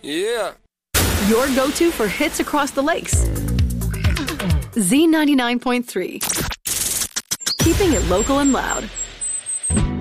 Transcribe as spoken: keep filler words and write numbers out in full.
Yeah. Your go-to for hits across the lakes. Z ninety-nine point three. Keeping it local and loud.